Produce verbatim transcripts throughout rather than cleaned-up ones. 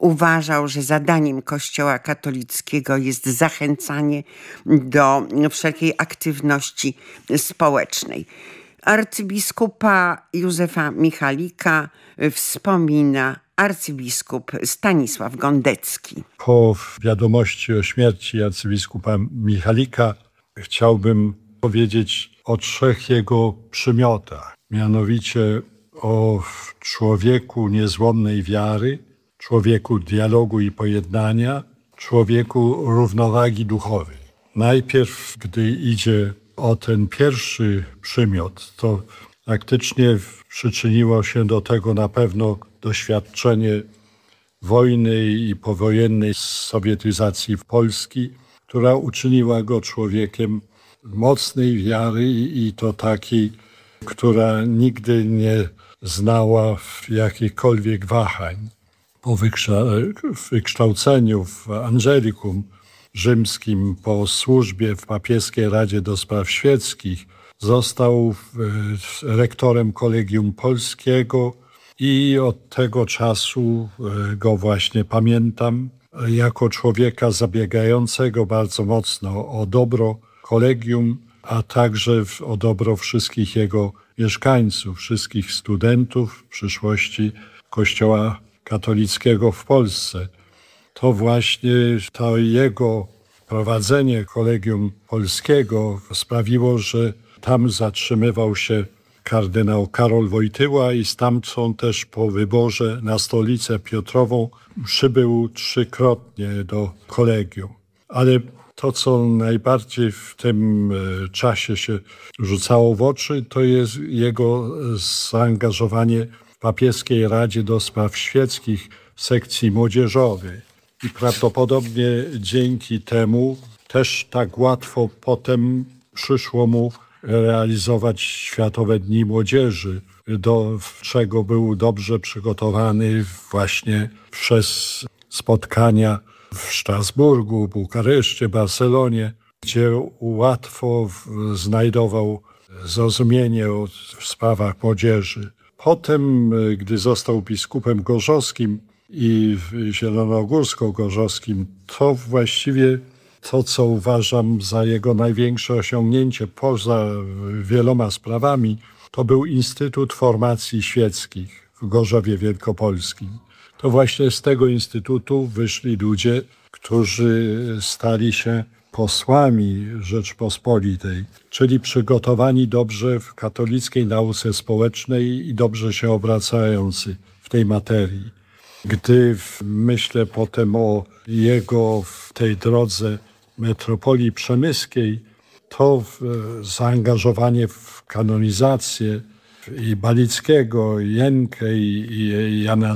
uważał, że zadaniem Kościoła katolickiego jest zachęcanie do wszelkiej aktywności społecznej. Arcybiskupa Józefa Michalika wspomina arcybiskup Stanisław Gondecki. Po wiadomości o śmierci arcybiskupa Michalika chciałbym powiedzieć o trzech jego przymiotach. Mianowicie o człowieku niezłomnej wiary, człowieku dialogu i pojednania, człowieku równowagi duchowej. Najpierw, gdy idzie o ten pierwszy przymiot, to faktycznie przyczyniło się do tego na pewno doświadczenie wojny i powojennej sowietyzacji Polski, która uczyniła go człowiekiem mocnej wiary i to takiej, która nigdy nie znała jakichkolwiek wahań. Po wykształceniu w Angelikum rzymskim, po służbie w Papieskiej Radzie do Spraw Świeckich, został rektorem Kolegium Polskiego i od tego czasu go właśnie pamiętam jako człowieka zabiegającego bardzo mocno o dobro kolegium, a także o dobro wszystkich jego mieszkańców, wszystkich studentów w przyszłości Kościoła katolickiego w Polsce. To właśnie to jego prowadzenie Kolegium Polskiego sprawiło, że tam zatrzymywał się kardynał Karol Wojtyła i stamtąd też po wyborze na stolicę Piotrową przybył trzykrotnie do kolegium. Ale to, co najbardziej w tym czasie się rzucało w oczy, to jest jego zaangażowanie w Papieskiej Radzie do Spraw Świeckich w sekcji młodzieżowej. I prawdopodobnie dzięki temu też tak łatwo potem przyszło mu realizować Światowe Dni Młodzieży, do czego był dobrze przygotowany właśnie przez spotkania w Strasburgu, Bukareszcie, Barcelonie, gdzie łatwo znajdował zrozumienie w sprawach młodzieży. Potem, gdy został biskupem gorzowskim i zielonogórsko-gorzowskim, to właściwie to, co uważam za jego największe osiągnięcie poza wieloma sprawami, to był Instytut Formacji Świeckich w Gorzowie Wielkopolskim. To właśnie z tego instytutu wyszli ludzie, którzy stali się posłami Rzeczpospolitej, czyli przygotowani dobrze w katolickiej nauce społecznej i dobrze się obracający w tej materii. Gdy myślę potem o jego w tej drodze metropolii przemyskiej, to zaangażowanie w kanonizację i Balickiego, i Jenkę, i Jana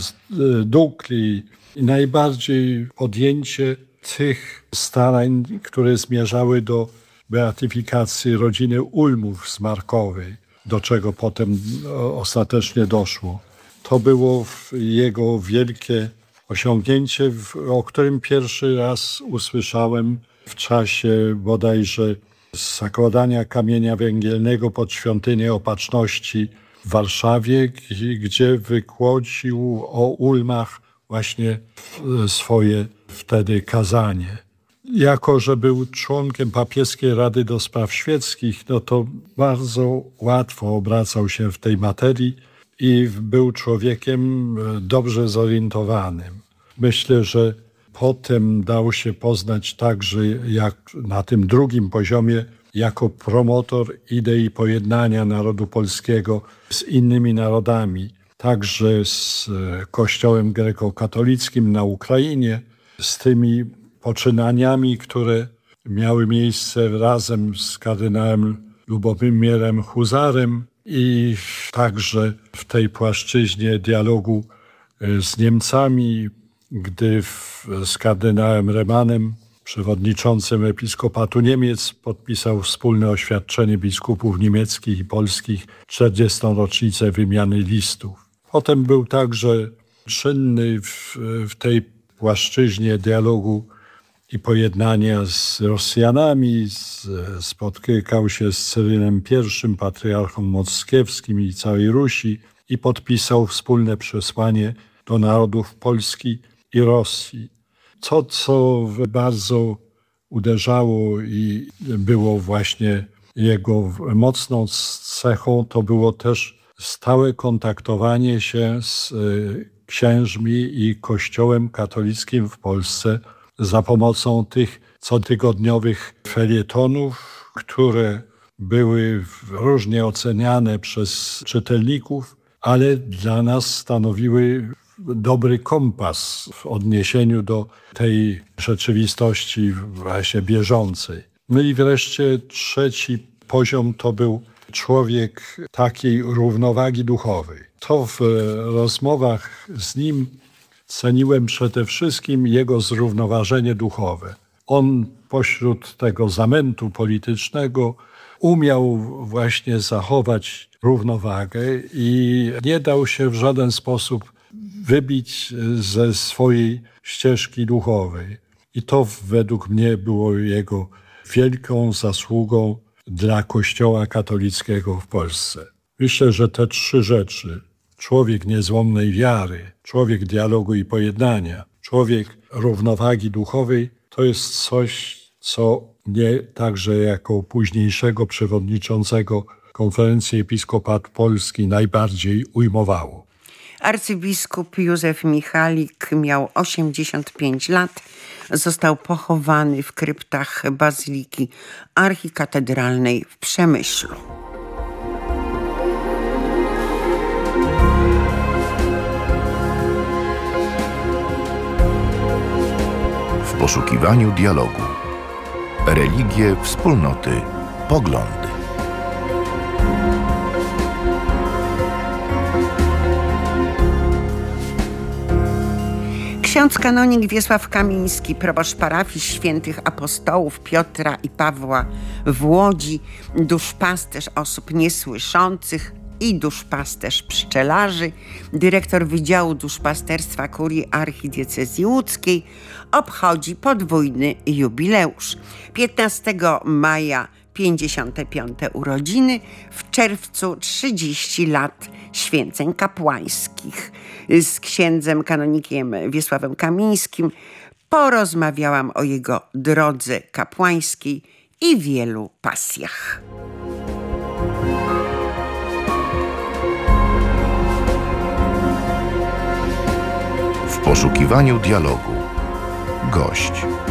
Dukli, i najbardziej podjęcie tych starań, które zmierzały do beatyfikacji rodziny Ulmów z Markowej, do czego potem ostatecznie doszło. To było jego wielkie osiągnięcie, o którym pierwszy raz usłyszałem w czasie bodajże zakładania kamienia węgielnego pod Świątynię Opatrzności w Warszawie, gdzie wygłosił o Ulmach właśnie swoje wtedy kazanie. Jako że był członkiem Papieskiej Rady do Spraw Świeckich, no to bardzo łatwo obracał się w tej materii i był człowiekiem dobrze zorientowanym. Myślę, że potem dał się poznać także jak na tym drugim poziomie jako promotor idei pojednania narodu polskiego z innymi narodami, także z Kościołem grekokatolickim na Ukrainie, z tymi poczynaniami, które miały miejsce razem z kardynałem Lubomirem Huzarem i także w tej płaszczyźnie dialogu z Niemcami, gdy w, z kardynałem Remanem, przewodniczącym Episkopatu Niemiec, podpisał wspólne oświadczenie biskupów niemieckich i polskich czterdziestą rocznicę wymiany listów. Potem był także czynny w, w tej płaszczyźnie dialogu i pojednania z Rosjanami, z, spotykał się z Cyrylem I, patriarchą moskiewskim i całej Rusi i podpisał wspólne przesłanie do narodów Polski i Rosji. To, co bardzo uderzało i było właśnie jego mocną cechą, to było też stałe kontaktowanie się z księżmi i Kościołem katolickim w Polsce za pomocą tych cotygodniowych felietonów, które były różnie oceniane przez czytelników, ale dla nas stanowiły dobry kompas w odniesieniu do tej rzeczywistości właśnie bieżącej. No i wreszcie trzeci poziom to był człowiek takiej równowagi duchowej. To w rozmowach z nim ceniłem przede wszystkim jego zrównoważenie duchowe. On pośród tego zamętu politycznego umiał właśnie zachować równowagę i nie dał się w żaden sposób wybić ze swojej ścieżki duchowej. I to według mnie było jego wielką zasługą dla Kościoła katolickiego w Polsce. Myślę, że te trzy rzeczy, człowiek niezłomnej wiary, człowiek dialogu i pojednania, człowiek równowagi duchowej, to jest coś, co mnie także jako późniejszego przewodniczącego Konferencji Episkopatu Polski najbardziej ujmowało. Arcybiskup Józef Michalik miał osiemdziesiąt pięć lat. Został pochowany w kryptach Bazyliki Archikatedralnej w Przemyślu. W poszukiwaniu dialogu. Religie, wspólnoty, poglądy. Ksiądz kanonik Wiesław Kamiński, proboszcz parafii świętych apostołów Piotra i Pawła w Łodzi, duszpasterz osób niesłyszących i duszpasterz pszczelarzy, dyrektor Wydziału Duszpasterstwa Kurii Archidiecezji Łódzkiej, obchodzi podwójny jubileusz. piętnastego maja pięćdziesiąte piąte urodziny, w czerwcu trzydzieści lat święceń kapłańskich. Z księdzem kanonikiem Wiesławem Kamińskim porozmawiałam o jego drodze kapłańskiej i wielu pasjach. W poszukiwaniu dialogu. Gość.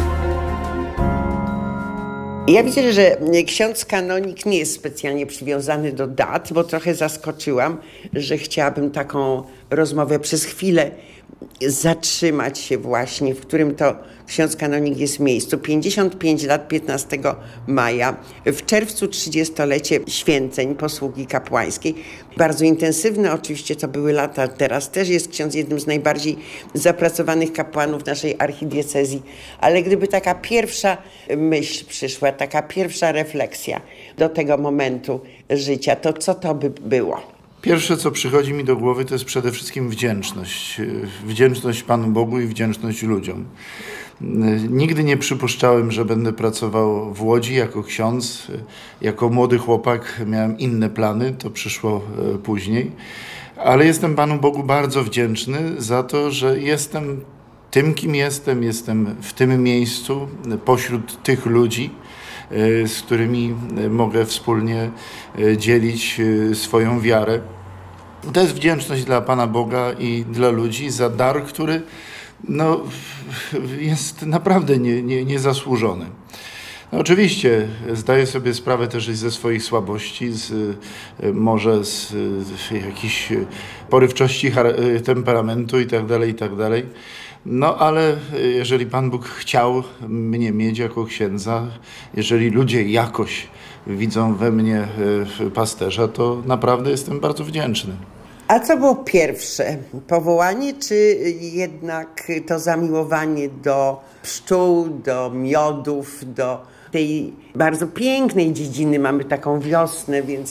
Ja widzę, że ksiądz kanonik nie jest specjalnie przywiązany do dat, bo trochę zaskoczyłam, że chciałabym taką rozmowę przez chwilę zatrzymać się właśnie, w którym to ksiądz kanonik jest w miejscu. pięćdziesiąt pięć lat piętnastego maja, w czerwcu trzydziestolecie święceń posługi kapłańskiej. Bardzo intensywne oczywiście to były lata, teraz też jest ksiądz jednym z najbardziej zapracowanych kapłanów naszej archidiecezji, ale gdyby taka pierwsza myśl przyszła, taka pierwsza refleksja do tego momentu życia, to co to by było? Pierwsze, co przychodzi mi do głowy, to jest przede wszystkim wdzięczność. Wdzięczność Panu Bogu i wdzięczność ludziom. Nigdy nie przypuszczałem, że będę pracował w Łodzi jako ksiądz. Jako młody chłopak miałem inne plany, to przyszło później. Ale jestem Panu Bogu bardzo wdzięczny za to, że jestem tym, kim jestem. Jestem w tym miejscu, pośród tych ludzi, z którymi mogę wspólnie dzielić swoją wiarę. To jest wdzięczność dla Pana Boga i dla ludzi za dar, który no, jest naprawdę nie, nie, niezasłużony. No, oczywiście zdaję sobie sprawę też ze swoich słabości, z, może z, z jakiejś porywczości temperamentu i tak dalej, i tak dalej. No ale jeżeli Pan Bóg chciał mnie mieć jako księdza, jeżeli ludzie jakoś widzą we mnie pasterza, to naprawdę jestem bardzo wdzięczny. A co było pierwsze? Powołanie, czy jednak to zamiłowanie do pszczół, do miodów, do tej bardzo pięknej dziedziny? Mamy taką wiosnę, więc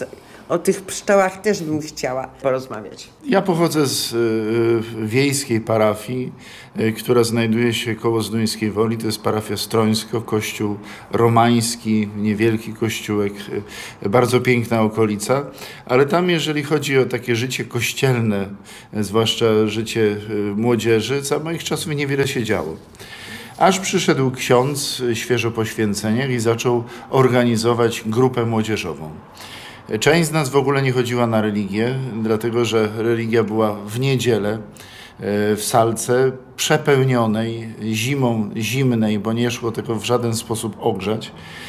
o tych pszczołach też bym chciała porozmawiać. Ja pochodzę z y, wiejskiej parafii, y, która znajduje się koło Zduńskiej Woli. To jest parafia Strońsko, kościół romański, niewielki kościółek, y, bardzo piękna okolica. Ale tam, jeżeli chodzi o takie życie kościelne, y, zwłaszcza życie y, młodzieży, za moich czasów niewiele się działo. Aż przyszedł ksiądz y, świeżo po święceniach i zaczął organizować grupę młodzieżową. Część z nas w ogóle nie chodziła na religię, dlatego że religia była w niedzielę w salce przepełnionej, zimą zimnej, bo nie szło tego w żaden sposób ogrzać.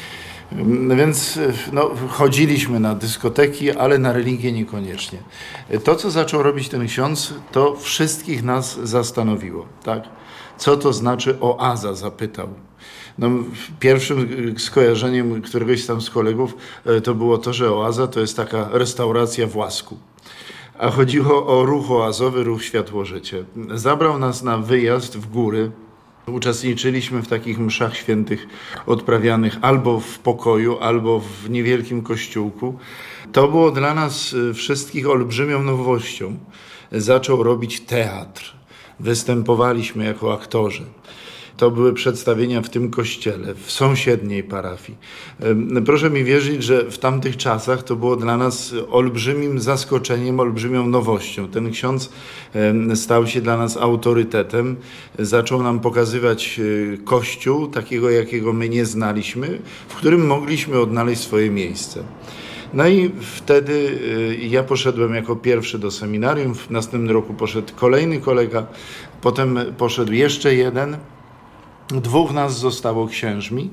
Więc no, chodziliśmy na dyskoteki, ale na religię niekoniecznie. To, co zaczął robić ten ksiądz, to wszystkich nas zastanowiło. Tak? Co to znaczy oaza, zapytał. No, pierwszym skojarzeniem któregoś tam z kolegów to było to, że oaza to jest taka restauracja w Łasku. A chodziło o ruch oazowy, ruch Światło-Życie. Zabrał nas na wyjazd w góry. Uczestniczyliśmy w takich mszach świętych odprawianych albo w pokoju, albo w niewielkim kościółku. To było dla nas wszystkich olbrzymią nowością. Zaczął robić teatr. Występowaliśmy jako aktorzy. To były przedstawienia w tym kościele, w sąsiedniej parafii. Proszę mi wierzyć, że w tamtych czasach to było dla nas olbrzymim zaskoczeniem, olbrzymią nowością. Ten ksiądz stał się dla nas autorytetem, zaczął nam pokazywać kościół, takiego jakiego my nie znaliśmy, w którym mogliśmy odnaleźć swoje miejsce. No i wtedy ja poszedłem jako pierwszy do seminarium, w następnym roku poszedł kolejny kolega, potem poszedł jeszcze jeden. Dwóch nas zostało księżmi.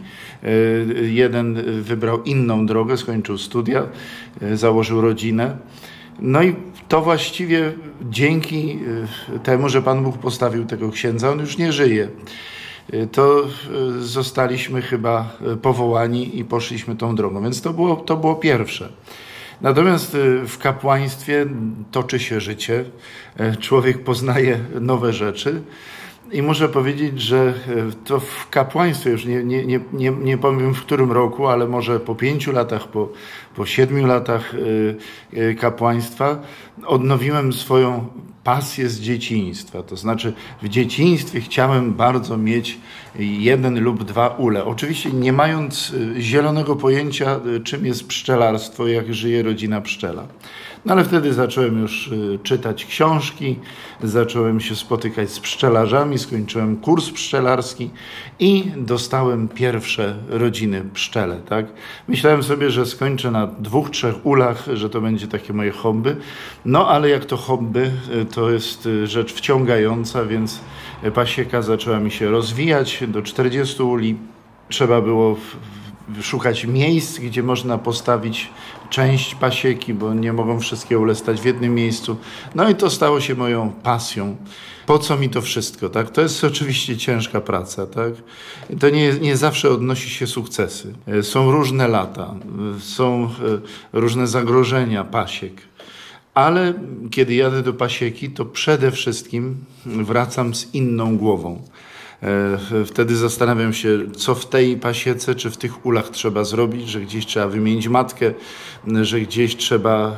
Jeden wybrał inną drogę, skończył studia, założył rodzinę. No i to właściwie dzięki temu, że Pan Bóg postawił tego księdza, on już nie żyje. To zostaliśmy chyba powołani i poszliśmy tą drogą. Więc to było, to było pierwsze. Natomiast w kapłaństwie toczy się życie. Człowiek poznaje nowe rzeczy. I muszę powiedzieć, że to w kapłaństwie, już nie, nie, nie, nie, nie powiem w którym roku, ale może po pięciu latach, po, po siedmiu latach kapłaństwa odnowiłem swoją pasję z dzieciństwa. To znaczy w dzieciństwie chciałem bardzo mieć jeden lub dwa ule. Oczywiście nie mając zielonego pojęcia, czym jest pszczelarstwo, jak żyje rodzina pszczela. No ale wtedy zacząłem już czytać książki, zacząłem się spotykać z pszczelarzami, skończyłem kurs pszczelarski i dostałem pierwsze rodziny pszczele. Tak? Myślałem sobie, że skończę na dwóch, trzech ulach, że to będzie takie moje hobby. No ale jak to hobby, to jest rzecz wciągająca, więc pasieka zaczęła mi się rozwijać do czterdziestu uli. Trzeba było szukać miejsc, gdzie można postawić część pasieki, bo nie mogą wszystkie ule stać w jednym miejscu. No i to stało się moją pasją. Po co mi to wszystko? Tak? To jest oczywiście ciężka praca. Tak? To nie, nie zawsze odnosi się sukcesy. Są różne lata, są różne zagrożenia pasiek. Ale kiedy jadę do pasieki, to przede wszystkim wracam z inną głową. Wtedy zastanawiam się, co w tej pasiece, czy w tych ulach trzeba zrobić, że gdzieś trzeba wymienić matkę, że gdzieś trzeba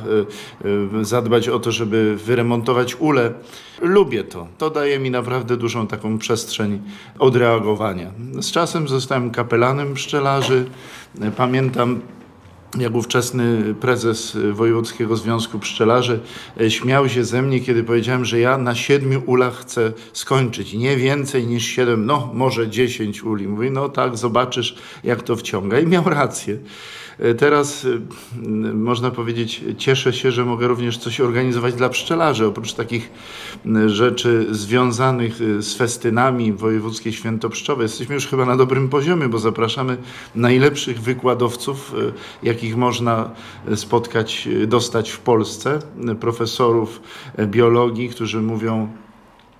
zadbać o to, żeby wyremontować ule. Lubię to. To daje mi naprawdę dużą taką przestrzeń odreagowania. Z czasem zostałem kapelanem pszczelarzy. Pamiętam, jak ówczesny prezes Wojewódzkiego Związku Pszczelarzy śmiał się ze mnie, kiedy powiedziałem, że ja na siedmiu ulach chcę skończyć. Nie więcej niż siedem, no może dziesięć uli. Mówi, no tak, zobaczysz, jak to wciąga. I miał rację. Teraz można powiedzieć, cieszę się, że mogę również coś organizować dla pszczelarzy. Oprócz takich rzeczy związanych z festynami Wojewódzkie Święto Pszczowe. Jesteśmy już chyba na dobrym poziomie, bo zapraszamy najlepszych wykładowców, jakich można spotkać, dostać w Polsce. Profesorów biologii, którzy mówią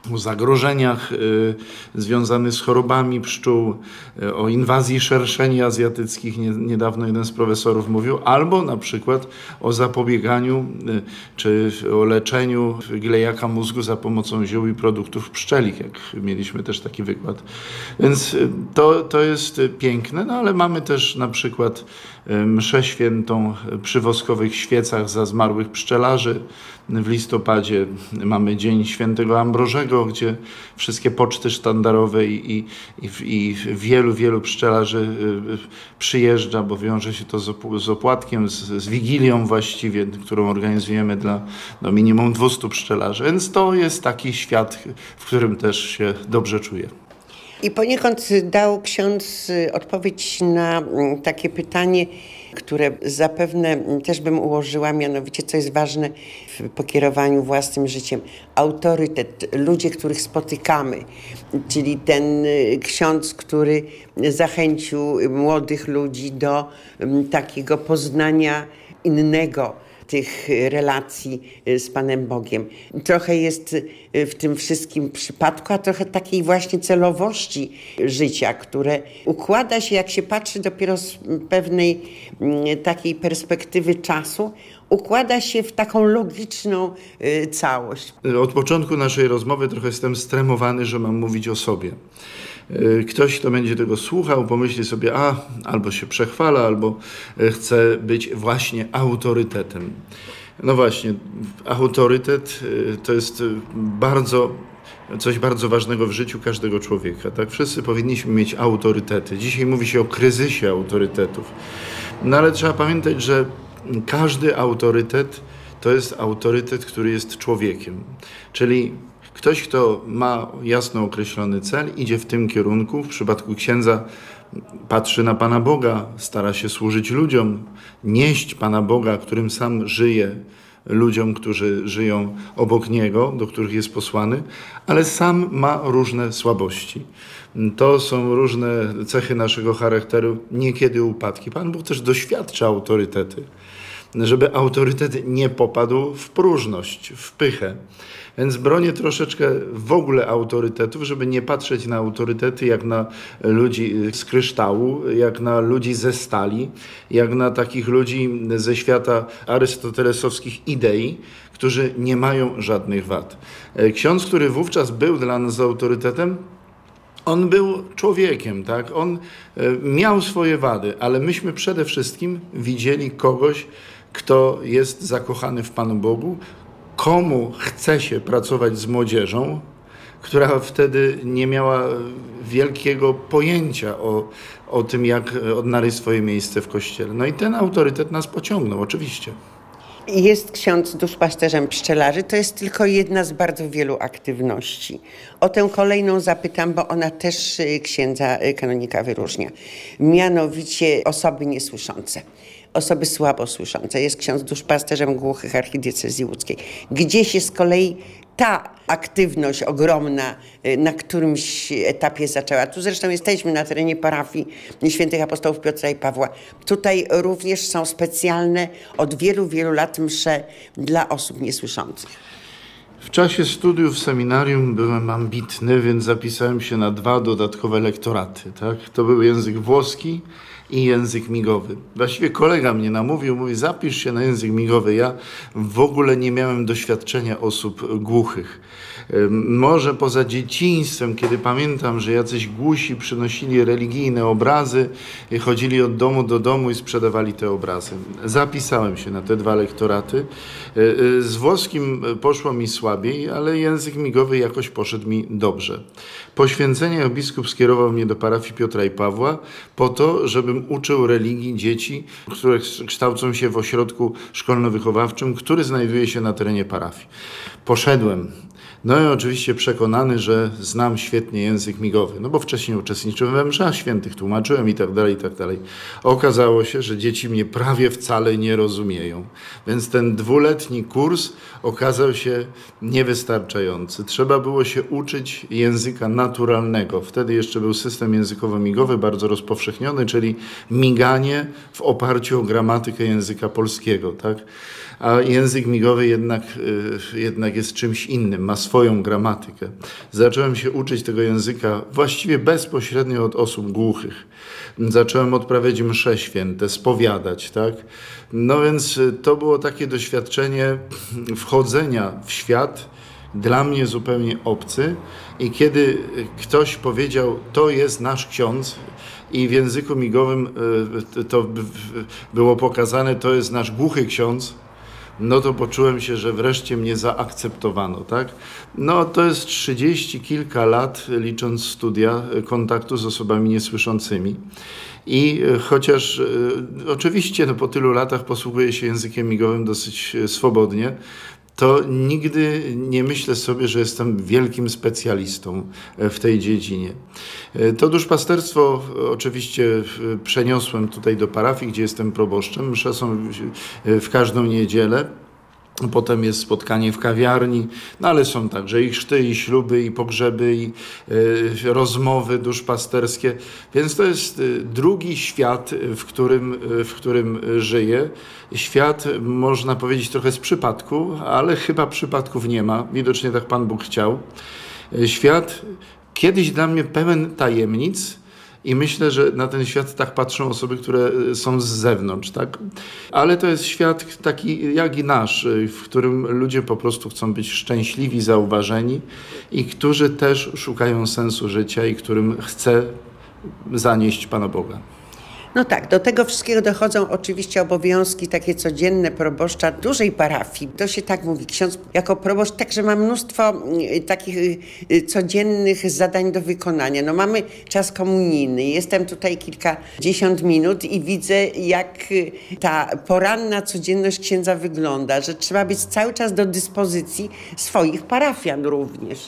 o zagrożeniach y, związanych z chorobami pszczół, y, o inwazji szerszeni azjatyckich, nie, niedawno jeden z profesorów mówił, albo na przykład o zapobieganiu y, czy o leczeniu glejaka mózgu za pomocą ziół i produktów pszczelich, jak mieliśmy też taki wykład. Więc y, to, to jest piękne, no ale mamy też na przykład y, mszę świętą przy woskowych świecach za zmarłych pszczelarzy. W listopadzie mamy Dzień Świętego Ambrożego, gdzie wszystkie poczty sztandarowe i, i, i, i wielu, wielu pszczelarzy przyjeżdża, bo wiąże się to z, op- z opłatkiem, z, z wigilią właściwie, którą organizujemy dla no, minimum dwustu pszczelarzy. Więc to jest taki świat, w którym też się dobrze czuję. I poniekąd dał ksiądz odpowiedź na takie pytanie, które zapewne też bym ułożyła, mianowicie co jest ważne w pokierowaniu własnym życiem. Autorytet, ludzie, których spotykamy, czyli ten ksiądz, który zachęcił młodych ludzi do takiego poznania innego tych relacji z Panem Bogiem. Trochę jest w tym wszystkim przypadku, a trochę takiej właśnie celowości życia, które układa się, jak się patrzy dopiero z pewnej takiej perspektywy czasu, układa się w taką logiczną całość. Od początku naszej rozmowy trochę jestem stremowany, że mam mówić o sobie. Ktoś, kto będzie tego słuchał, pomyśli sobie, a albo się przechwala, albo chce być właśnie autorytetem. No właśnie, autorytet to jest bardzo, coś bardzo ważnego w życiu każdego człowieka. Tak? Wszyscy powinniśmy mieć autorytety. Dzisiaj mówi się o kryzysie autorytetów. No ale trzeba pamiętać, że każdy autorytet to jest autorytet, który jest człowiekiem. Czyli ktoś, kto ma jasno określony cel, idzie w tym kierunku. W przypadku księdza patrzy na Pana Boga, stara się służyć ludziom, nieść Pana Boga, którym sam żyje, ludziom, którzy żyją obok Niego, do których jest posłany, ale sam ma różne słabości. To są różne cechy naszego charakteru, niekiedy upadki. Pan Bóg też doświadcza autorytety, żeby autorytet nie popadł w próżność, w pychę. Więc bronię troszeczkę w ogóle autorytetów, żeby nie patrzeć na autorytety jak na ludzi z kryształu, jak na ludzi ze stali, jak na takich ludzi ze świata arystotelesowskich idei, którzy nie mają żadnych wad. Ksiądz, który wówczas był dla nas autorytetem, on był człowiekiem, tak? On miał swoje wady, ale myśmy przede wszystkim widzieli kogoś, kto jest zakochany w Panu Bogu, komu chce się pracować z młodzieżą, która wtedy nie miała wielkiego pojęcia o, o tym, jak odnaleźć swoje miejsce w Kościele. No i ten autorytet nas pociągnął, oczywiście. Jest ksiądz duszpasterzem pszczelarzy. To jest tylko jedna z bardzo wielu aktywności. O tę kolejną zapytam, bo ona też księdza kanonika wyróżnia. Mianowicie osoby niesłyszące. Osoby słabo słyszące. Jest ksiądz duszpasterzem głuchych archidiecezji łódzkiej. Gdzie się z kolei ta aktywność ogromna na którymś etapie zaczęła. Tu zresztą jesteśmy na terenie parafii świętych apostołów Piotra i Pawła. Tutaj również są specjalne od wielu, wielu lat msze dla osób niesłyszących. W czasie studiów w seminarium byłem ambitny, więc zapisałem się na dwa dodatkowe lektoraty. Tak? To był język włoski i język migowy. Właściwie kolega mnie namówił, mówi, zapisz się na język migowy. Ja w ogóle nie miałem doświadczenia osób głuchych. Może poza dzieciństwem, kiedy pamiętam, że jacyś głusi przynosili religijne obrazy, chodzili od domu do domu i sprzedawali te obrazy. Zapisałem się na te dwa lektoraty. Z włoskim poszło mi słabiej, ale język migowy jakoś poszedł mi dobrze. Po święceniach biskup skierował mnie do parafii Piotra i Pawła po to, żebym uczył religii dzieci, które kształcą się w ośrodku szkolno-wychowawczym, który znajduje się na terenie parafii. Poszedłem. No i oczywiście przekonany, że znam świetnie język migowy, no bo wcześniej uczestniczyłem we mszach świętych, tłumaczyłem i tak dalej, i tak dalej. Okazało się, że dzieci mnie prawie wcale nie rozumieją, więc ten dwuletni kurs okazał się niewystarczający. Trzeba było się uczyć języka naturalnego. Wtedy jeszcze był system językowo-migowy bardzo rozpowszechniony, czyli miganie w oparciu o gramatykę języka polskiego, tak? A język migowy jednak, jednak jest czymś innym, ma swoją gramatykę. Zacząłem się uczyć tego języka właściwie bezpośrednio od osób głuchych. Zacząłem odprawiać msze święte, spowiadać, tak? No więc to było takie doświadczenie wchodzenia w świat, dla mnie zupełnie obcy, i kiedy ktoś powiedział, to jest nasz ksiądz, i w języku migowym to było pokazane, to jest nasz głuchy ksiądz, no to poczułem się, że wreszcie mnie zaakceptowano, tak? No to jest trzydzieści kilka lat, licząc studia, kontaktu z osobami niesłyszącymi. I chociaż e, oczywiście no, po tylu latach posługuję się językiem migowym dosyć swobodnie, to nigdy nie myślę sobie, że jestem wielkim specjalistą w tej dziedzinie. To duszpasterstwo oczywiście przeniosłem tutaj do parafii, gdzie jestem proboszczem. Msze są w każdą niedzielę. Potem jest spotkanie w kawiarni, no ale są także i chrzty, i śluby, i pogrzeby, i y, rozmowy duszpasterskie. Więc to jest drugi świat, w którym, w którym żyję. Świat, można powiedzieć, trochę z przypadku, ale chyba przypadków nie ma. Widocznie tak Pan Bóg chciał. Świat kiedyś dla mnie pełen tajemnic. I myślę, że na ten świat tak patrzą osoby, które są z zewnątrz, tak? Ale to jest świat taki jak i nasz, w którym ludzie po prostu chcą być szczęśliwi, zauważeni i którzy też szukają sensu życia i którym chce zanieść Pana Boga. No tak, do tego wszystkiego dochodzą oczywiście obowiązki takie codzienne proboszcza dużej parafii. To się tak mówi, ksiądz jako proboszcz także ma mnóstwo y, takich y, codziennych zadań do wykonania. No mamy czas komunijny, jestem tutaj kilkadziesiąt minut i widzę, jak y, ta poranna codzienność księdza wygląda, że trzeba być cały czas do dyspozycji swoich parafian również.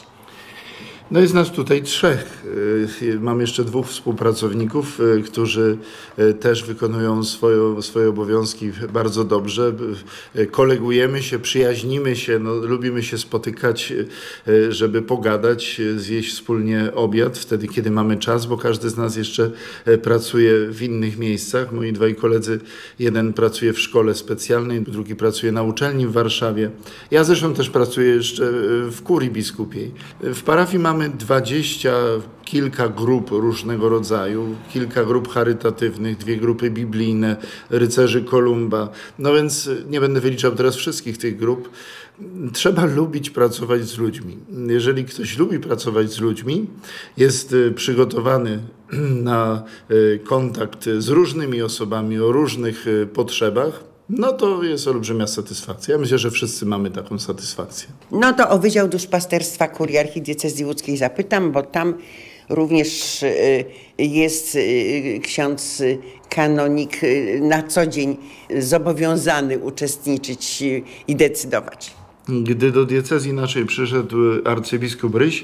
No jest nas tutaj trzech. Mam jeszcze dwóch współpracowników, którzy też wykonują swoje, swoje obowiązki bardzo dobrze. Kolegujemy się, przyjaźnimy się, no, lubimy się spotykać, żeby pogadać, zjeść wspólnie obiad wtedy, kiedy mamy czas, bo każdy z nas jeszcze pracuje w innych miejscach. Moi dwaj koledzy, jeden pracuje w szkole specjalnej, drugi pracuje na uczelni w Warszawie. Ja zresztą też pracuję jeszcze w kurii biskupiej. W parafii mamy Mamy dwadzieścia kilka grup różnego rodzaju, kilka grup charytatywnych, dwie grupy biblijne, rycerzy Kolumba. No więc nie będę wyliczał teraz wszystkich tych grup. Trzeba lubić pracować z ludźmi. Jeżeli ktoś lubi pracować z ludźmi, jest przygotowany na kontakt z różnymi osobami o różnych potrzebach, no to jest olbrzymia satysfakcja. Ja myślę, że wszyscy mamy taką satysfakcję. No to o Wydział Duszpasterstwa Kurii Archidiecezji Łódzkiej zapytam, bo tam również jest ksiądz kanonik na co dzień zobowiązany uczestniczyć i decydować. Gdy do diecezji naszej przyszedł arcybiskup Ryś,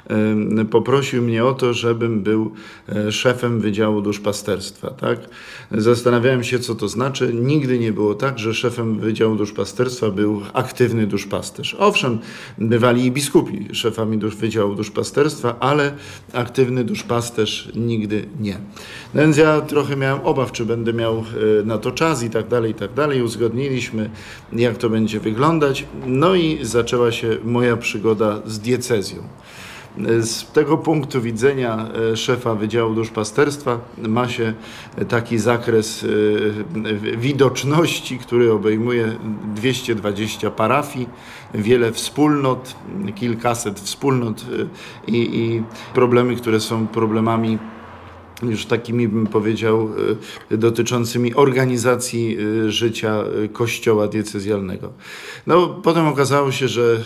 poprosił mnie o to, żebym był szefem Wydziału Duszpasterstwa. Tak? Zastanawiałem się, co to znaczy. Nigdy nie było tak, że szefem Wydziału Duszpasterstwa był aktywny duszpasterz. Owszem, bywali i biskupi szefami dusz, Wydziału Duszpasterstwa, ale aktywny duszpasterz nigdy nie. No więc ja trochę miałem obaw, czy będę miał na to czas i tak dalej, i tak dalej. Uzgodniliśmy, jak to będzie wyglądać. No i zaczęła się moja przygoda z diecezją. Z tego punktu widzenia szefa Wydziału Duszpasterstwa ma się taki zakres widoczności, który obejmuje dwieście dwadzieścia parafii, wiele wspólnot, kilkaset wspólnot i, i problemy, które są problemami już takimi, bym powiedział, dotyczącymi organizacji życia kościoła diecezjalnego. No, potem okazało się, że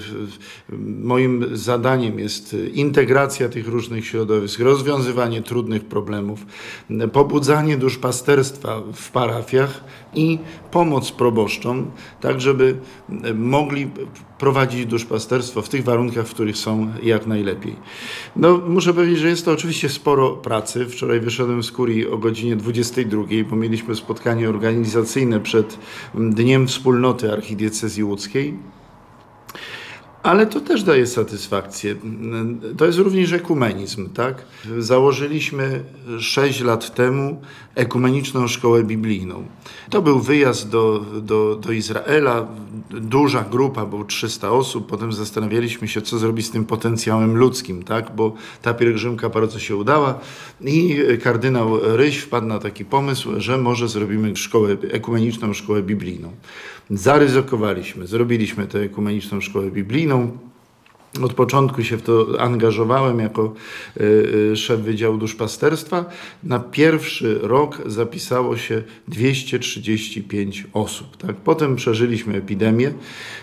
moim zadaniem jest integracja tych różnych środowisk, rozwiązywanie trudnych problemów, pobudzanie duszpasterstwa w parafiach i pomoc proboszczom, tak żeby mogli prowadzić duszpasterstwo w tych warunkach, w których są jak najlepiej. No, muszę powiedzieć, że jest to oczywiście sporo pracy. Wczoraj wyszedłem z kurii o godzinie dwudziestej drugiej, bo mieliśmy spotkanie organizacyjne przed Dniem Wspólnoty Archidiecezji Łódzkiej. Ale to też daje satysfakcję. To jest również ekumenizm, tak? Założyliśmy sześć lat temu ekumeniczną szkołę biblijną. To był wyjazd do, do, do Izraela, duża grupa, było trzysta osób. Potem zastanawialiśmy się, co zrobić z tym potencjałem ludzkim, tak? Bo ta pielgrzymka bardzo się udała i kardynał Ryś wpadł na taki pomysł, że może zrobimy szkołę, ekumeniczną szkołę biblijną. Zaryzykowaliśmy, zrobiliśmy tę ekumeniczną szkołę biblijną. Od początku się w to angażowałem jako y, szef Wydziału Duszpasterstwa. Na pierwszy rok zapisało się dwieście trzydzieści pięć osób. Tak? Potem przeżyliśmy epidemię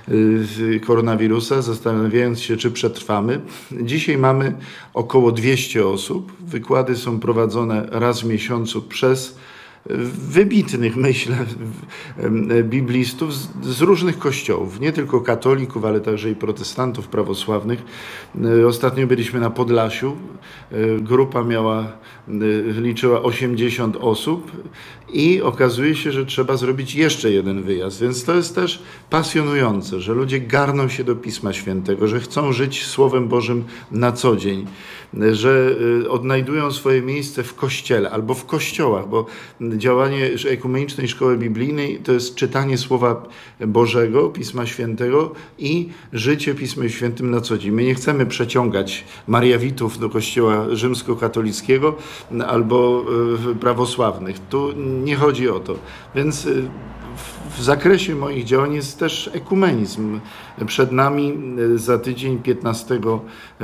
y, koronawirusa, zastanawiając się, czy przetrwamy. Dzisiaj mamy około dwieście osób. Wykłady są prowadzone raz w miesiącu przez wybitnych, myślę, biblistów z, z różnych kościołów, nie tylko katolików, ale także i protestantów prawosławnych. Ostatnio byliśmy na Podlasiu, grupa miała, liczyła osiemdziesiąt osób i okazuje się, że trzeba zrobić jeszcze jeden wyjazd, więc to jest też pasjonujące, że ludzie garną się do Pisma Świętego, że chcą żyć Słowem Bożym na co dzień, że odnajdują swoje miejsce w kościele albo w kościołach, bo działanie ekumenicznej szkoły biblijnej to jest czytanie Słowa Bożego, Pisma Świętego i życie Pismem Świętym na co dzień. My nie chcemy przeciągać Mariawitów do kościoła rzymskokatolickiego albo prawosławnych. Tu nie chodzi o to. Więc w zakresie moich działań jest też ekumenizm. Przed nami za tydzień, piętnastego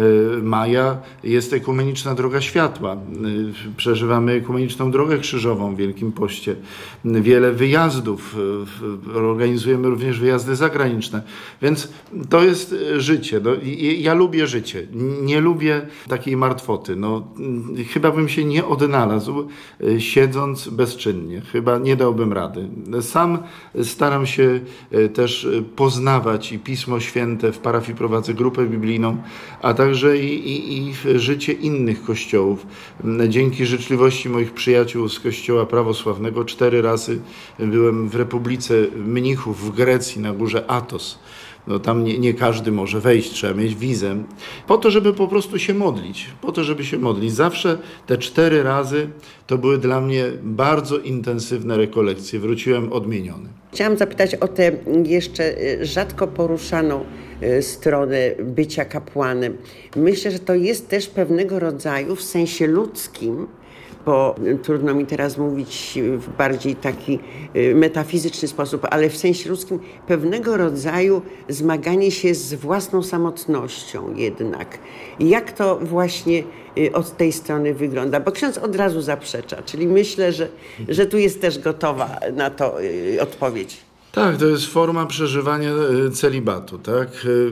maja, jest ekumeniczna Droga Światła. Przeżywamy ekumeniczną Drogę Krzyżową w Wielkim Poście. Wiele wyjazdów. Organizujemy również wyjazdy zagraniczne. Więc to jest życie. No, ja lubię życie. Nie lubię takiej martwoty. No, chyba bym się nie odnalazł siedząc bezczynnie. Chyba nie dałbym rady. Sam staram się też poznawać i Pismo Święte. W parafii prowadzę grupę biblijną, a także i, i, i życie innych kościołów. Dzięki życzliwości moich przyjaciół z kościoła prawosławnego cztery razy byłem w Republice Mnichów w Grecji na górze Athos. No tam nie, nie każdy może wejść, trzeba mieć wizę. Po to, żeby po prostu się modlić. Po to, żeby się modlić. Zawsze te cztery razy to były dla mnie bardzo intensywne rekolekcje. Wróciłem odmieniony. Chciałam zapytać o tę jeszcze rzadko poruszaną stronę bycia kapłanem. Myślę, że to jest też pewnego rodzaju w sensie ludzkim, bo trudno mi teraz mówić w bardziej taki metafizyczny sposób, ale w sensie ludzkim pewnego rodzaju zmaganie się z własną samotnością jednak. Jak to właśnie od tej strony wygląda? Bo ksiądz od razu zaprzecza, czyli myślę, że, że tu jest też gotowa na to odpowiedź. Tak, to jest forma przeżywania celibatu, tak?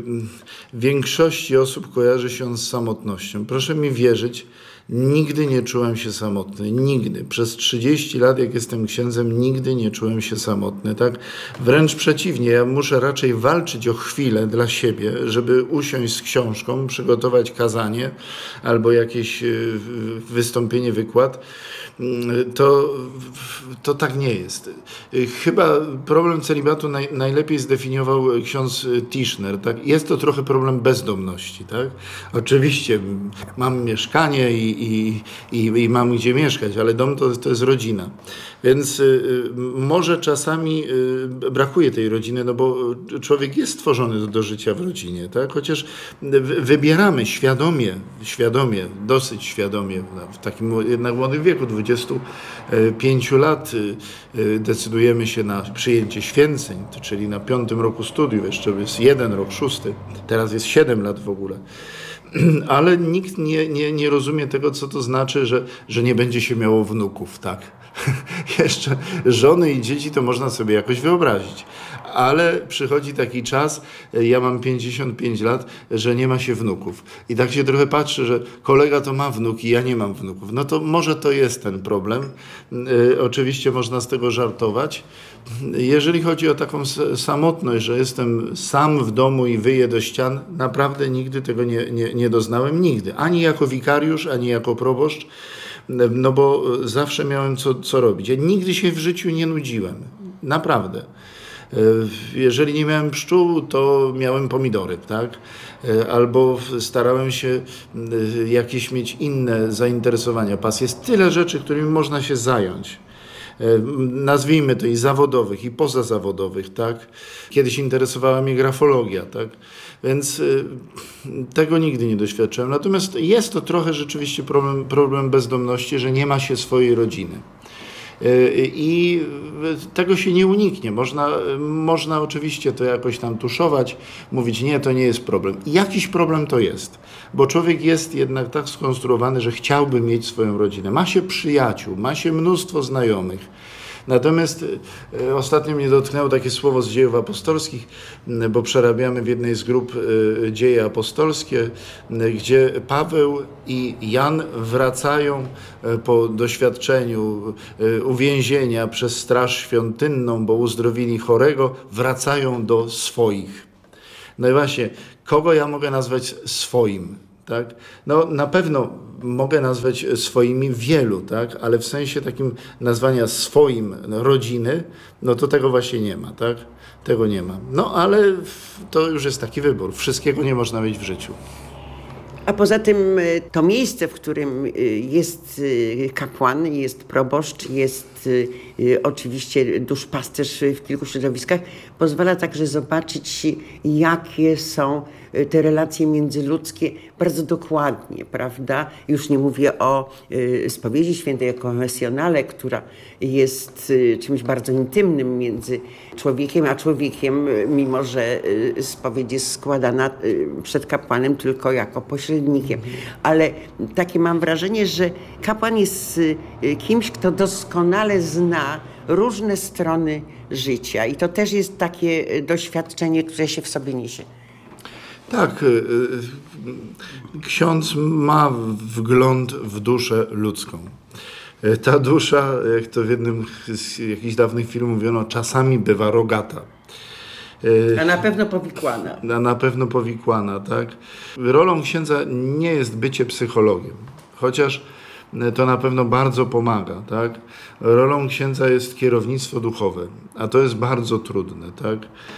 W większości osób kojarzy się on z samotnością. Proszę mi wierzyć, nigdy nie czułem się samotny, nigdy. Przez trzydzieści lat, jak jestem księdzem, nigdy nie czułem się samotny, tak? Wręcz przeciwnie, ja muszę raczej walczyć o chwilę dla siebie, żeby usiąść z książką, przygotować kazanie albo jakieś wystąpienie, wykład. To, to tak nie jest. Chyba problem celibatu naj, najlepiej zdefiniował ksiądz Tischner. Tak? Jest to trochę problem bezdomności. Tak? Oczywiście mam mieszkanie i, i, i, i mam gdzie mieszkać, ale dom to, to jest rodzina. Więc y, może czasami y, brakuje tej rodziny, no bo człowiek jest stworzony do, do życia w rodzinie. Tak? Chociaż wybieramy świadomie, świadomie, dosyć świadomie, w takim jednak młodym wieku, dwudziestu pięciu lat, decydujemy się na przyjęcie święceń, czyli na piątym roku studiów, jeszcze jest jeden rok, szósty, teraz jest siedem lat w ogóle. Ale nikt nie, nie, nie rozumie tego, co to znaczy, że, że nie będzie się miało wnuków, tak? Jeszcze żony i dzieci to można sobie jakoś wyobrazić. Ale przychodzi taki czas, ja mam pięćdziesiąt pięć lat, że nie ma się wnuków. I tak się trochę patrzy, że kolega to ma wnuki, ja nie mam wnuków. No to może to jest ten problem. Y, oczywiście można z tego żartować. Jeżeli chodzi o taką samotność, że jestem sam w domu i wyję do ścian, naprawdę nigdy tego nie, nie, nie doznałem. Nigdy. Ani jako wikariusz, ani jako proboszcz. No bo zawsze miałem co, co robić. Ja nigdy się w życiu nie nudziłem. Naprawdę. Jeżeli nie miałem pszczół, to miałem pomidory, tak? Albo starałem się jakieś mieć inne zainteresowania, pasje. Jest tyle rzeczy, którymi można się zająć. Nazwijmy to i zawodowych, i pozazawodowych, tak? Kiedyś interesowała mnie grafologia, tak? Więc y, tego nigdy nie doświadczyłem. Natomiast jest to trochę rzeczywiście problem, problem bezdomności, że nie ma się swojej rodziny. I tego się nie uniknie. Można, można oczywiście to jakoś tam tuszować, mówić nie, to nie jest problem. I jakiś problem to jest, bo człowiek jest jednak tak skonstruowany, że chciałby mieć swoją rodzinę. Ma się przyjaciół, ma się mnóstwo znajomych. Natomiast e, ostatnio mnie dotknęło takie słowo z dziejów apostolskich, bo przerabiamy w jednej z grup e, dzieje apostolskie, e, gdzie Paweł i Jan wracają e, po doświadczeniu e, uwięzienia przez straż świątynną, bo uzdrowili chorego, wracają do swoich. No i właśnie, kogo ja mogę nazwać swoim? Tak? No na pewno mogę nazwać swoimi wielu, tak? Ale w sensie takim nazwania swoim rodziny, no to tego właśnie nie ma, tak? Tego nie ma. No ale to już jest taki wybór. Wszystkiego nie można mieć w życiu. A poza tym to miejsce, w którym jest kapłan, jest proboszcz, jest oczywiście duszpasterz w kilku środowiskach, pozwala także zobaczyć, jakie są te relacje międzyludzkie bardzo dokładnie, prawda? Już nie mówię o spowiedzi świętej, o konfesjonale, która jest czymś bardzo intymnym między człowiekiem a człowiekiem, mimo że spowiedź jest składana przed kapłanem tylko jako pośrednikiem. Ale takie mam wrażenie, że kapłan jest kimś, kto doskonale zna różne strony życia i to też jest takie doświadczenie, które się w sobie niesie. Tak, ksiądz ma wgląd w duszę ludzką. Ta dusza, jak to w jednym z jakichś dawnych filmów mówiono, czasami bywa rogata. A na pewno powikłana. A na pewno powikłana, tak. Rolą księdza nie jest bycie psychologiem, chociaż to na pewno bardzo pomaga, tak. Rolą księdza jest kierownictwo duchowe, a to jest bardzo trudne, tak.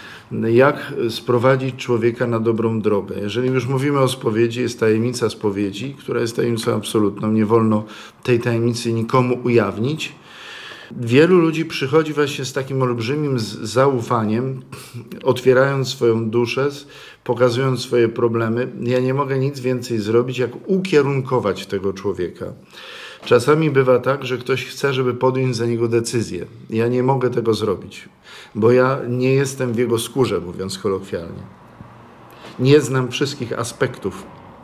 Jak sprowadzić człowieka na dobrą drogę. Jeżeli już mówimy o spowiedzi, jest tajemnica spowiedzi, która jest tajemnicą absolutną. Nie wolno tej tajemnicy nikomu ujawnić. Wielu ludzi przychodzi właśnie z takim olbrzymim zaufaniem, otwierając swoją duszę, pokazując swoje problemy. Ja nie mogę nic więcej zrobić, jak ukierunkować tego człowieka. Czasami bywa tak, że ktoś chce, żeby podjąć za niego decyzję. Ja nie mogę tego zrobić, bo ja nie jestem w jego skórze, mówiąc kolokwialnie. Nie znam wszystkich aspektów,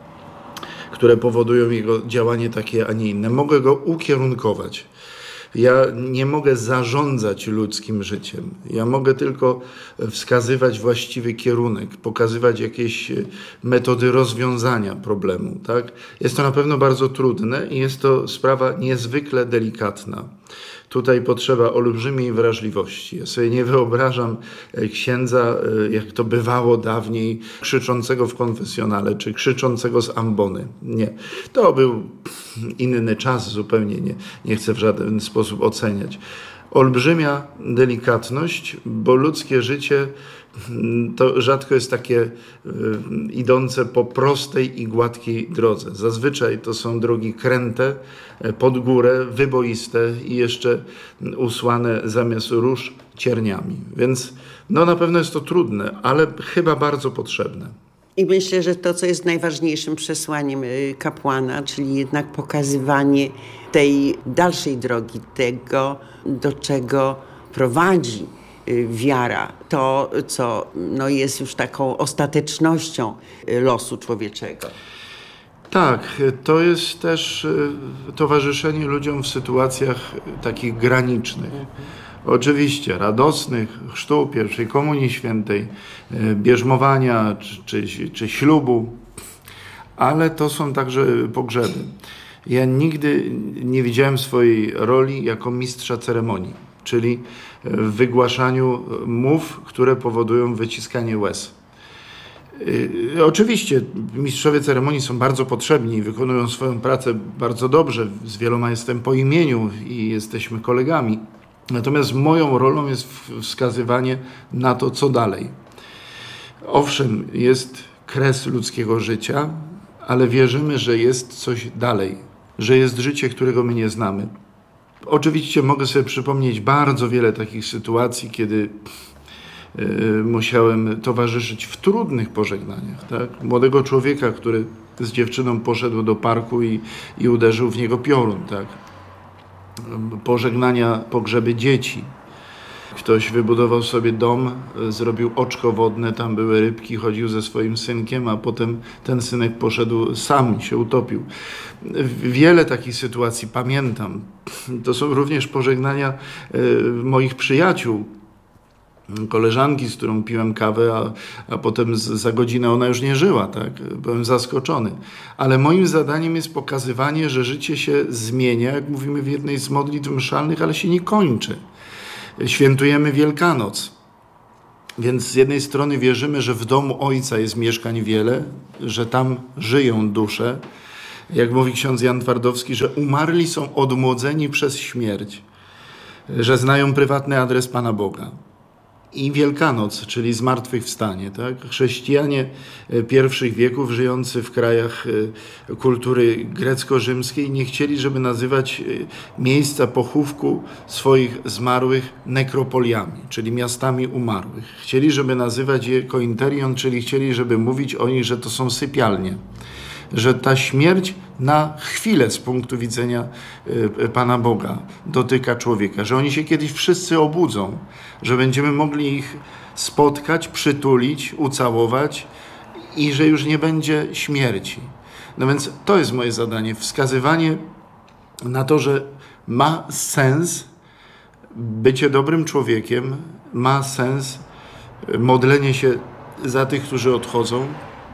które powodują jego działanie takie, a nie inne. Mogę go ukierunkować. Ja nie mogę zarządzać ludzkim życiem. Ja mogę tylko wskazywać właściwy kierunek, pokazywać jakieś metody rozwiązania problemu. Tak? Jest to na pewno bardzo trudne i jest to sprawa niezwykle delikatna. Tutaj potrzeba olbrzymiej wrażliwości. Ja sobie nie wyobrażam księdza, jak to bywało dawniej, krzyczącego w konfesjonale, czy krzyczącego z ambony. Nie. To był inny czas zupełnie, nie, nie chcę w żaden sposób oceniać. Olbrzymia delikatność, bo ludzkie życie to rzadko jest takie y, idące po prostej i gładkiej drodze. Zazwyczaj to są drogi kręte, pod górę, wyboiste i jeszcze usłane zamiast róż cierniami. Więc no, na pewno jest to trudne, ale chyba bardzo potrzebne. I myślę, że to, co jest najważniejszym przesłaniem kapłana, czyli jednak pokazywanie tej dalszej drogi, tego, do czego prowadzi wiara, to, co no, jest już taką ostatecznością losu człowieczego. Tak, to jest też towarzyszenie ludziom w sytuacjach takich granicznych. Oczywiście radosnych, chrztu, pierwszej komunii świętej, bierzmowania czy, czy, czy ślubu, ale to są także pogrzeby. Ja nigdy nie widziałem swojej roli jako mistrza ceremonii, czyli w wygłaszaniu mów, które powodują wyciskanie łez. Oczywiście mistrzowie ceremonii są bardzo potrzebni i wykonują swoją pracę bardzo dobrze. Z wieloma jestem po imieniu i jesteśmy kolegami. Natomiast moją rolą jest wskazywanie na to, co dalej. Owszem, jest kres ludzkiego życia, ale wierzymy, że jest coś dalej, że jest życie, którego my nie znamy. Oczywiście mogę sobie przypomnieć bardzo wiele takich sytuacji, kiedy yy, musiałem towarzyszyć w trudnych pożegnaniach. Tak? Młodego człowieka, który z dziewczyną poszedł do parku i, i uderzył w niego piorun. Tak? Pożegnania, pogrzeby dzieci. Ktoś wybudował sobie dom, zrobił oczko wodne, tam były rybki, chodził ze swoim synkiem, a potem ten synek poszedł sam i się utopił. Wiele takich sytuacji pamiętam. To są również pożegnania moich przyjaciół, koleżanki, z którą piłem kawę, a, a potem z, za godzinę ona już nie żyła. Tak? Byłem zaskoczony. Ale moim zadaniem jest pokazywanie, że życie się zmienia, jak mówimy w jednej z modlitw mszalnych, ale się nie kończy. Świętujemy Wielkanoc, więc z jednej strony wierzymy, że w domu Ojca jest mieszkań wiele, że tam żyją dusze, jak mówi ksiądz Jan Twardowski, że umarli są odmłodzeni przez śmierć, że znają prywatny adres Pana Boga. I Wielkanoc, czyli zmartwychwstanie. Tak? Chrześcijanie pierwszych wieków żyjący w krajach kultury grecko-rzymskiej nie chcieli, żeby nazywać miejsca pochówku swoich zmarłych nekropoliami, czyli miastami umarłych. Chcieli, żeby nazywać je kointerion, czyli chcieli, żeby mówić o nich, że to są sypialnie. Że ta śmierć na chwilę z punktu widzenia Pana Boga dotyka człowieka, że oni się kiedyś wszyscy obudzą, że będziemy mogli ich spotkać, przytulić, ucałować i że już nie będzie śmierci. No więc to jest moje zadanie, wskazywanie na to, że ma sens bycie dobrym człowiekiem, ma sens modlenie się za tych, którzy odchodzą,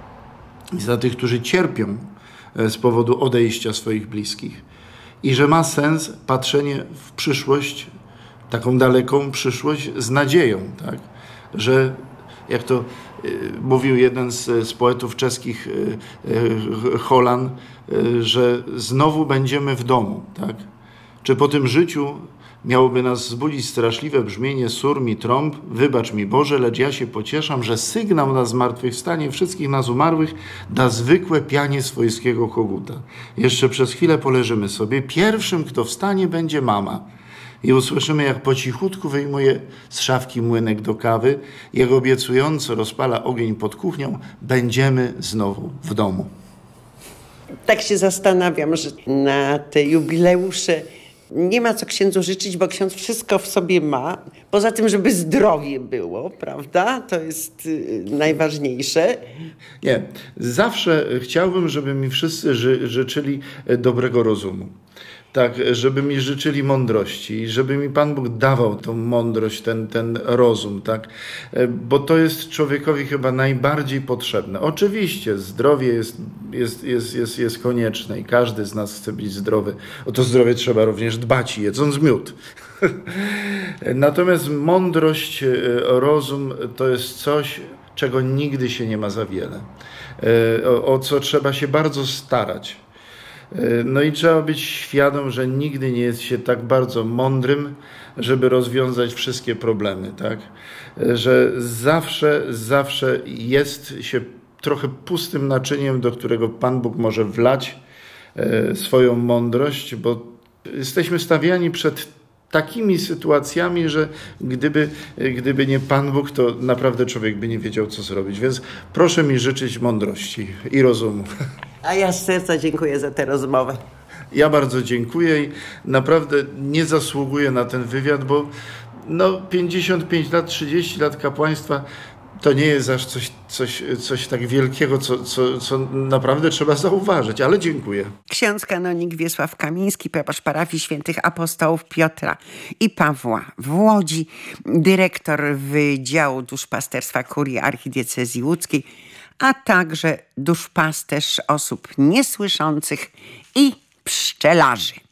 i za tych, którzy cierpią z powodu odejścia swoich bliskich. I że ma sens patrzenie w przyszłość, taką daleką przyszłość z nadzieją. Tak? Że, jak to y, mówił jeden z, z poetów czeskich, y, y, Holan, y, że znowu będziemy w domu. Tak? Czy po tym życiu miałoby nas wzbudzić straszliwe brzmienie surm i trąb? Wybacz mi Boże, lecz ja się pocieszam, że sygnał na zmartwychwstanie wszystkich nas umarłych da zwykłe pianie swojskiego koguta. Jeszcze przez chwilę poleżymy sobie. Pierwszym, kto wstanie, będzie mama. I usłyszymy, jak po cichutku wyjmuje z szafki młynek do kawy, jak obiecująco rozpala ogień pod kuchnią. Będziemy znowu w domu. Tak się zastanawiam, że na te jubileusze nie ma co księdzu życzyć, bo ksiądz wszystko w sobie ma. Poza tym, żeby zdrowie było, prawda? To jest y, najważniejsze. Nie. Zawsze chciałbym, żeby mi wszyscy ży- życzyli dobrego rozumu. Tak, żeby mi życzyli mądrości, żeby mi Pan Bóg dawał tą mądrość, ten, ten rozum, tak? Bo to jest człowiekowi chyba najbardziej potrzebne. Oczywiście zdrowie jest, jest, jest, jest, jest konieczne i każdy z nas chce być zdrowy. O to zdrowie trzeba również dbać, jedząc miód. Natomiast mądrość, rozum to jest coś, czego nigdy się nie ma za wiele. O, o co trzeba się bardzo starać. No i trzeba być świadom, że nigdy nie jest się tak bardzo mądrym, żeby rozwiązać wszystkie problemy, tak? Że zawsze, zawsze jest się trochę pustym naczyniem, do którego Pan Bóg może wlać swoją mądrość, bo jesteśmy stawiani przed takimi sytuacjami, że gdyby, gdyby nie Pan Bóg, to naprawdę człowiek by nie wiedział, co zrobić. Więc proszę mi życzyć mądrości i rozumu. A ja z serca dziękuję za tę rozmowę. Ja bardzo dziękuję i naprawdę nie zasługuję na ten wywiad, bo no pięćdziesiąt pięć lat, trzydzieści lat kapłaństwa to nie jest aż coś, coś, coś tak wielkiego, co, co, co naprawdę trzeba zauważyć, ale dziękuję. Ksiądz kanonik Wiesław Kamiński, proboszcz parafii świętych apostołów Piotra i Pawła w Łodzi, dyrektor Wydziału Duszpasterstwa Kurii Archidiecezji Łódzkiej, a także duszpasterz osób niesłyszących i pszczelarzy.